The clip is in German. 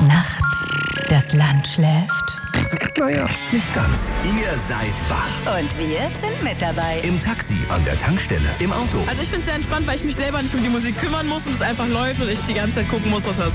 Nacht, das Land schläft. Naja, nicht ganz. Ihr seid wach. Und wir sind mit dabei. Im Taxi, an der Tankstelle, im Auto. Also ich finde es sehr entspannt, weil ich mich selber nicht um die Musik kümmern muss und es einfach läuft und ich die ganze Zeit gucken muss, was